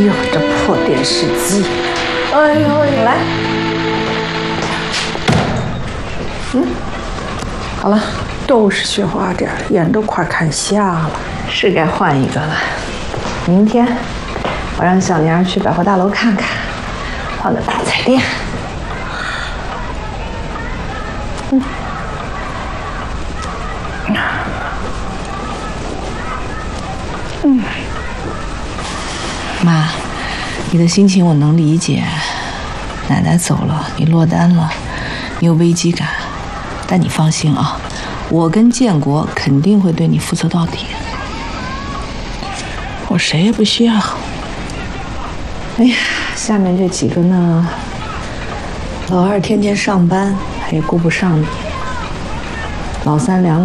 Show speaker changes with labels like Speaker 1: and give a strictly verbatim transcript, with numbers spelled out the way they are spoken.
Speaker 1: 呦，这破电视机！哎呦，来，嗯，好了，都是雪花点，眼都快看瞎了，
Speaker 2: 是该换一个了。明天我让小娘去百货大楼看看，换个大彩电。嗯。嗯。妈，你的心情我能理解。奶奶走了，你落单了，你有危机感。但你放心啊，我跟建国肯定会对你负责到底。
Speaker 1: 我谁也不需要。
Speaker 2: 哎呀，下面这几个呢，老二天天上班，他也顾不上你。老三两